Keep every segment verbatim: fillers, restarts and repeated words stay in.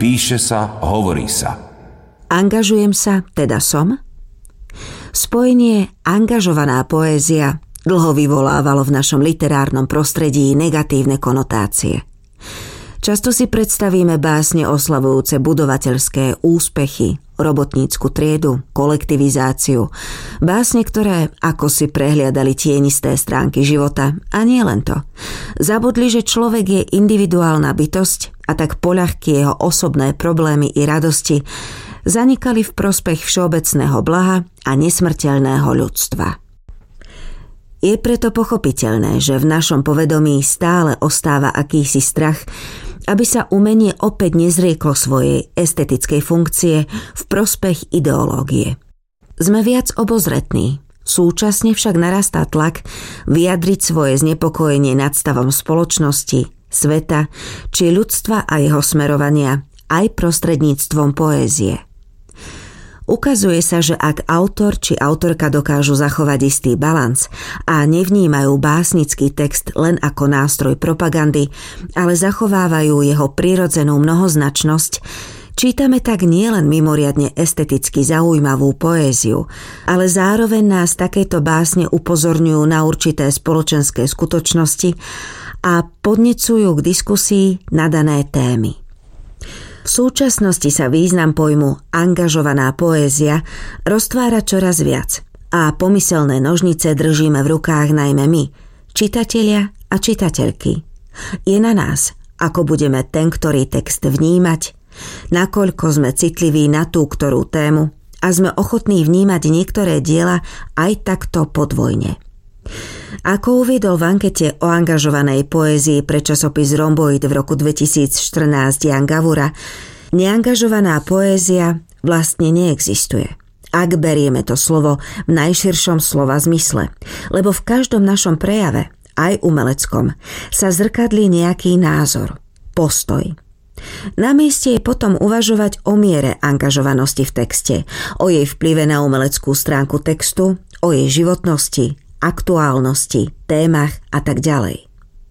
píše sa, hovorí sa. Angažujem sa, teda som? Spojenie angažovaná poézia dlho vyvolávalo v našom literárnom prostredí negatívne konotácie. Často si predstavíme básne oslavujúce budovateľské úspechy, robotnícku triedu, kolektivizáciu, básne, ktoré ako si prehliadali tienisté stránky života, a nie len to. Zabudli, že človek je individuálna bytosť a tak poľahky jeho osobné problémy i radosti zanikali v prospech všeobecného blaha a nesmrteľného ľudstva. Je preto pochopiteľné, že v našom povedomí stále ostáva akýsi strach, aby sa umenie opäť nezrieklo svojej estetickej funkcie v prospech ideológie. Sme viac obozretní, súčasne však narastá tlak vyjadriť svoje znepokojenie nad stavom spoločnosti, sveta či ľudstva a jeho smerovania aj prostredníctvom poézie. Ukazuje sa, že ak autor či autorka dokážu zachovať istý balans a nevnímajú básnický text len ako nástroj propagandy, ale zachovávajú jeho prirodzenú mnohoznačnosť, čítame tak nielen mimoriadne esteticky zaujímavú poéziu, ale zároveň nás takéto básne upozorňujú na určité spoločenské skutočnosti a podnecujú k diskusii na dané témy. V súčasnosti sa význam pojmu angažovaná poézia roztvára čoraz viac a pomyselné nožnice držíme v rukách najmä my, čitatelia a čitateľky. Je na nás, ako budeme ten, ktorý text vnímať, nakoľko sme citliví na tú ktorú tému a sme ochotní vnímať niektoré diela aj takto podvojne. Ako uviedol v ankete o angažovanej poézii pre časopis Rhomboid v roku dvetisícštrnásť Jan Gavura, neangažovaná poézia vlastne neexistuje, ak berieme to slovo v najširšom slova zmysle, lebo v každom našom prejave, aj umeleckom, sa zrkadlí nejaký názor, postoj. Na mieste je potom uvažovať o miere angažovanosti v texte, o jej vplyve na umeleckú stránku textu, o jej životnosti, aktuálnosti, témach a tak ďalej.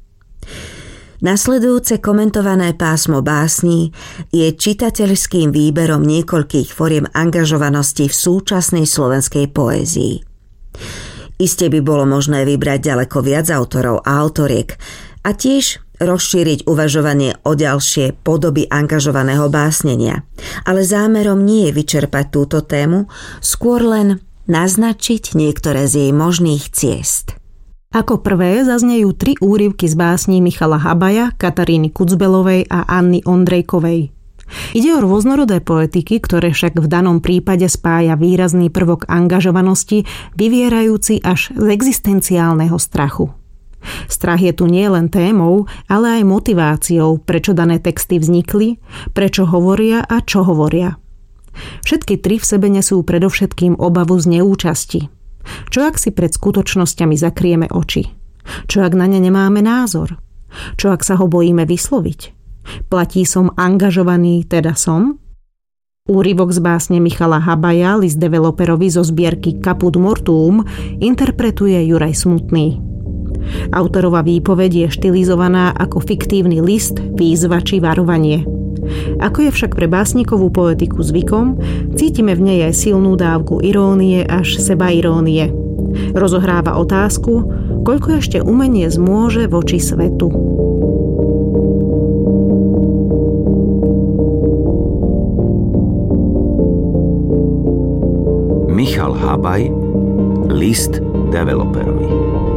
Nasledujúce komentované pásmo básní je čitateľským výberom niekoľkých foriem angažovanosti v súčasnej slovenskej poézii. Iste by bolo možné vybrať ďaleko viac autorov a autoriek a tiež rozšíriť uvažovanie o ďalšie podoby angažovaného básnenia, ale zámerom nie je vyčerpať túto tému, skôr len naznačiť niektoré z jej možných ciest. Ako prvé zaznejú tri úryvky z básní Michala Habaja, Kataríny Kucbelovej a Anny Ondrejkovej. Ide o rôznorodé poetiky, ktoré však v danom prípade spája výrazný prvok angažovanosti, vyvierajúci až z existenciálneho strachu. Strach je tu nie len témou, ale aj motiváciou, prečo dané texty vznikli, prečo hovoria a čo hovoria. Všetky tri v sebe nesú predovšetkým obavu z neúčasti. Čo ak si pred skutočnosťami zakrieme oči? Čo ak na ne nemáme názor? Čo ak sa ho bojíme vysloviť? Platí som angažovaný, teda som? Úryvok z básne Michala Habaja, list developerovi zo zbierky Caput Mortuum, interpretuje Juraj Smutný. Autorova výpoveď je štilizovaná ako fiktívny list, výzva či varovanie. Ako je však pre básnikovú poetiku zvykom, cítime v nej aj silnú dávku irónie až sebairónie. Rozohráva otázku, koľko ešte umenie zmôže voči svetu. Michal Habaj, list developerovi.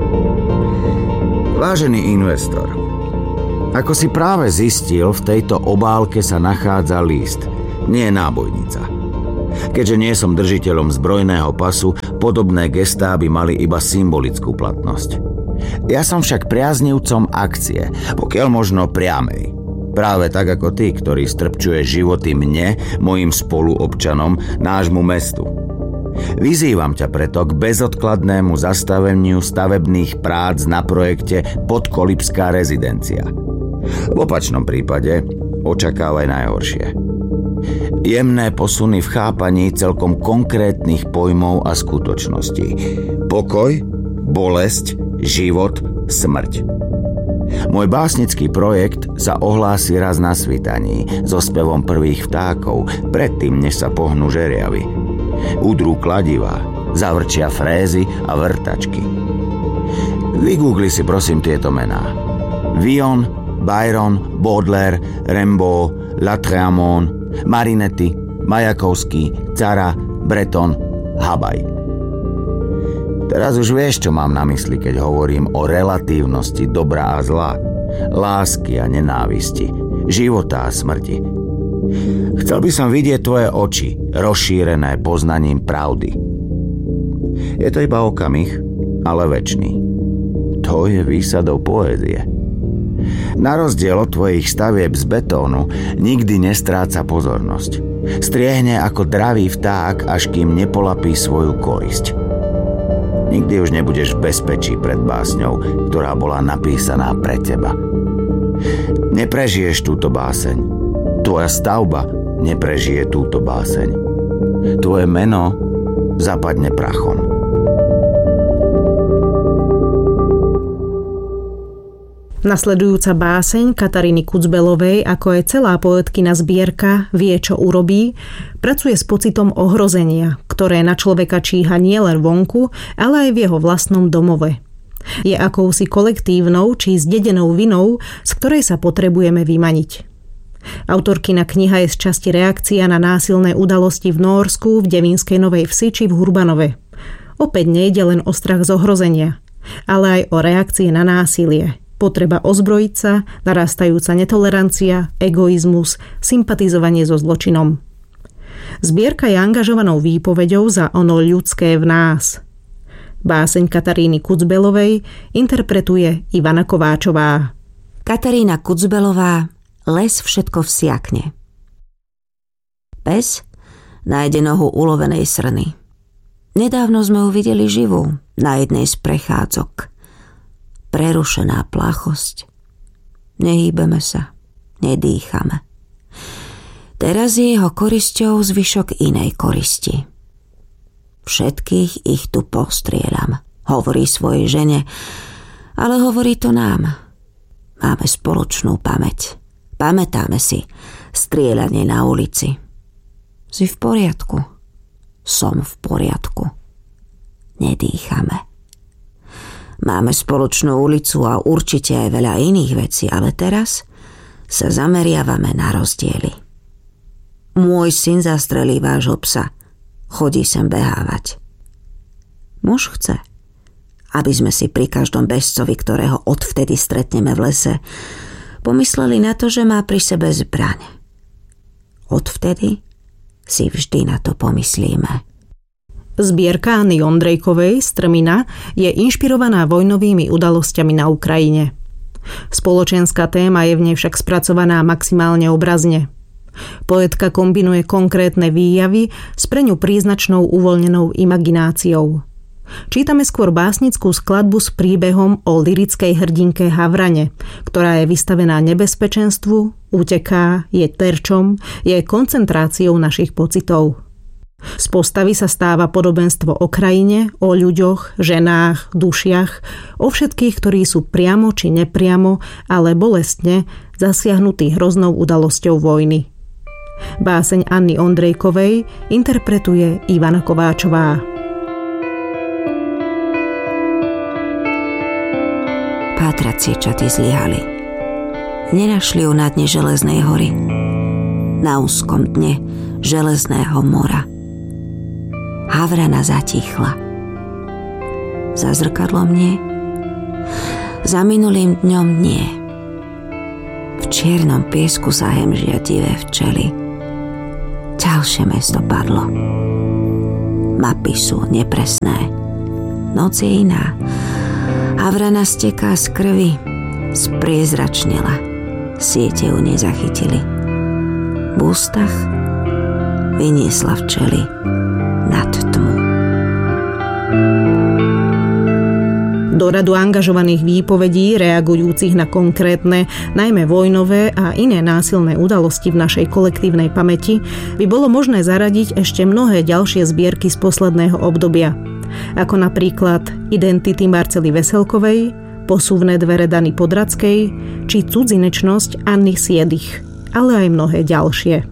Vážený investor, ako si práve zistil, v tejto obálke sa nachádza list, nie nábojnica. Keďže nie som držiteľom zbrojného pasu, podobné gestá by mali iba symbolickú platnosť. Ja som však priaznivcom akcie, pokiaľ možno priamej. Práve tak ako ty, ktorý strpčuje životy mne, mojim spoluobčanom, nášmu mestu. Vyzývam ťa preto k bezodkladnému zastaveniu stavebných prác na projekte Podkolipská rezidencia. V opačnom prípade očakávaj najhoršie. Jemné posuny v chápaní celkom konkrétnych pojmov a skutočností. Pokoj, bolesť, život, smrť. Môj básnický projekt sa ohlási raz na svítaní so spevom prvých vtákov, predtým, než sa pohnú žeriavy. Udrú kladivá, zavrčia frézy a vrtačky. Vygoogli si prosím tieto mená. Villon, Byron, Baudelaire, Rimbaud, Lautréamont, Marinetti, Majakovský, Cara, Breton, Habaj. Teraz už vieš, čo mám na mysli, keď hovorím o relatívnosti dobra a zla, lásky a nenávisti, života a smrti. Chcel by som vidieť tvoje oči, rozšírené poznaním pravdy. Je to iba okamih, ale večný. To je výsadou poézie. Na rozdiel od tvojich stavieb z betónu nikdy nestráca pozornosť. Striehne ako dravý vták, až kým nepolapí svoju korisť. Nikdy už nebudeš v bezpečí pred básňou, ktorá bola napísaná pre teba. Neprežiješ túto báseň. Tvoja stavba neprežije túto báseň. Tvoje meno zapadne prachom. Nasledujúca báseň Kataríny Kucbelovej, ako aj celá poetkina zbierka Vie, čo urobí, pracuje s pocitom ohrozenia, ktoré na človeka číha nielen vonku, ale aj v jeho vlastnom domove. Je akousi kolektívnou či zdedenou vinou, z ktorej sa potrebujeme vymaniť. Autorkina kniha je z časti reakcia na násilné udalosti v Nórsku, v Devínskej Novej Vsi či v Hurbanove. Opäť nejde len o strach z ohrozenia, ale aj o reakcie na násilie. Potreba ozbrojiť sa, narastajúca netolerancia, egoizmus, sympatizovanie so zločinom. Zbierka je angažovanou výpoveďou za ono ľudské v nás. Báseň Kataríny Kucbelovej interpretuje Ivana Kováčová. Katarína Kucbelová, Les všetko vsiakne. Pes nájde nohu ulovenej srny. Nedávno sme ju videli živú na jednej z prechádzok. Prerušená pláchosť. Nehýbeme sa, nedýchame. Teraz je jeho korisťou zvyšok inej koristi. Všetkých ich tu postrieľam, hovorí svojej žene, ale hovorí to nám. Máme spoločnú pamäť. Pamätáme si strieľanie na ulici. Si v poriadku? Som v poriadku. Nedýchame. Máme spoločnú ulicu a určite aj veľa iných vecí, ale teraz sa zameriavame na rozdiely. Môj syn zastrelí vášho psa. Chodí sem behávať. Muž chce, aby sme si pri každom bežcovi, ktorého odvtedy stretneme v lese, pomysleli na to, že má pri sebe zbraň. Odvtedy si vždy na to pomyslíme. Zbierka Anny Ondrejkovej Strmina je inšpirovaná vojnovými udalosťami na Ukrajine. Spoločenská téma je v nej však spracovaná maximálne obrazne. Poetka kombinuje konkrétne výjavy s pre ňu príznačnou uvoľnenou imagináciou. Čítame skôr básnickú skladbu s príbehom o lyrickej hrdinke Havrane, ktorá je vystavená nebezpečenstvu, uteká, je terčom, je koncentráciou našich pocitov. Z postavy sa stáva podobenstvo o krajine, o ľuďoch, ženách, dušiach, o všetkých, ktorí sú priamo či nepriamo, ale bolestne zasiahnutí hroznou udalosťou vojny. Báseň Anny Ondrejkovej interpretuje Ivana Kováčová. Pátracie čaty zlyhali. Nenašli ju na dne Železnej hory. Na úzkom dne Železného mora. Havrana zatichla. Za zrkadlom nie. Za minulým dňom nie. V čiernom piesku sa hemžia divé včely. Ďalšie mesto padlo. Mapy sú nepresné. Noc je iná. Havrana steká z krvi. Spriezračnela. Siete ju nezachytili. V ústach vyniesla včely nad tmu. Do radu angažovaných výpovedí reagujúcich na konkrétne, najmä vojnové a iné násilné udalosti v našej kolektívnej pamäti by bolo možné zaradiť ešte mnohé ďalšie zbierky z posledného obdobia, ako napríklad Identity Marcely Veselkovej, posuvné dvere Dany Podradskej či Cudzinečnosť Anny Siedich, ale aj mnohé ďalšie.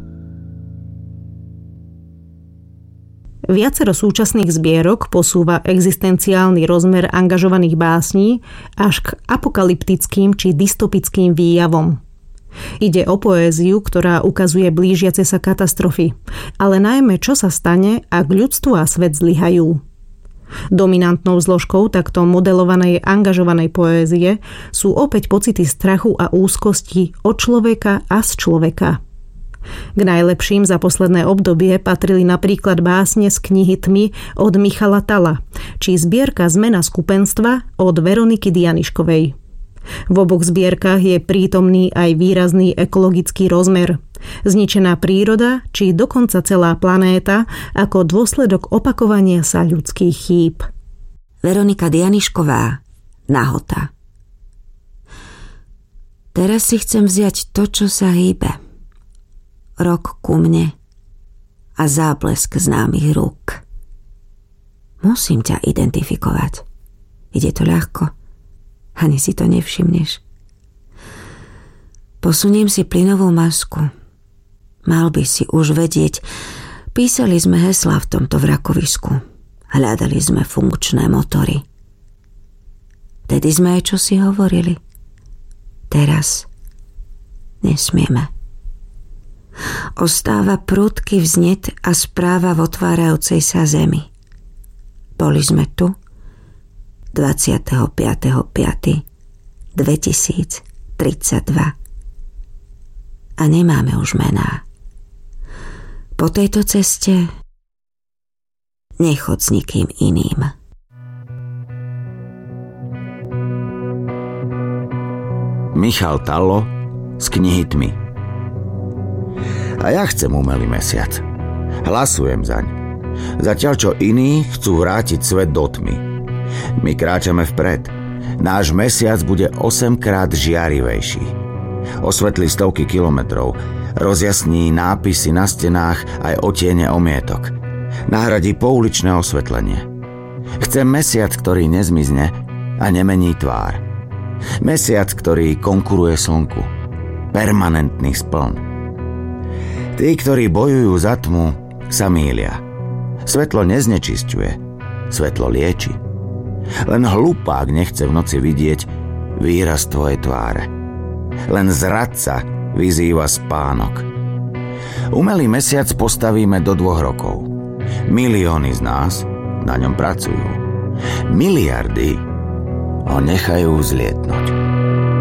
Viacero súčasných zbierok posúva existenciálny rozmer angažovaných básní až k apokalyptickým či dystopickým výjavom. Ide o poéziu, ktorá ukazuje blížiace sa katastrofy, ale najmä čo sa stane, ak ľudstvo a svet zlyhajú. Dominantnou zložkou takto modelovanej angažovanej poézie sú opäť pocity strachu a úzkosti od človeka a z človeka. K najlepším za posledné obdobie patrili napríklad básne z knihy Tmy od Michala Talla či zbierka Zmena skupenstva od Veroniky Dianiškovej. V oboch zbierkach je prítomný aj výrazný ekologický rozmer, zničená príroda či dokonca celá planéta ako dôsledok opakovania sa ľudských chýb. Veronika Dianišková, Nahota. Teraz si chcem vziať to, čo sa hýbe. Rok ku mne a záblesk známych rúk. Musím ťa identifikovať. Ide to ľahko. Ani si to nevšimneš. Posuniem si plynovú masku. Mal by si už vedieť, písali sme heslá v tomto vrakovisku. Hľadali sme funkčné motory. Tedy sme aj čosi hovorili. Teraz nesmieme. Ostáva prudký vznet a správa v otvárajúcej sa zemi. Boli sme tu dvadsiateho piateho piateho dvetisíctridsaťdva a nemáme už mená. Po tejto ceste nechod s nikým iným. Michal Tallo z knihy Tmy. A ja chcem umelý mesiac. Hlasujem zaň. Zatiaľ čo iní chcú vrátiť svet do tmy. My kráčame vpred. Náš mesiac bude osemkrát žiarivejší. Osvetlí stovky kilometrov. Rozjasní nápisy na stenách aj otiene omietok. Nahradí pouličné osvetlenie. Chcem mesiac, ktorý nezmizne a nemení tvár. Mesiac, ktorý konkuruje slnku. Permanentný spln. Tí, ktorí bojujú za tmu, sa mýlia. Svetlo neznečisťuje, svetlo lieči. Len hlupák nechce v noci vidieť výraz tvojej tváre. Len zradca vyzýva spánok. Umelý mesiac postavíme do dvoch rokov. Milióny z nás na ňom pracujú. Miliardy ho nechajú vzlietnúť.